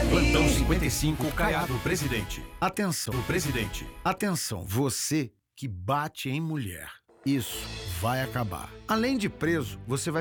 Plantão 55, Caiado Presidente. Atenção, Do presidente. atenção, você que bate em mulher. Isso vai acabar. Além de preso, você vai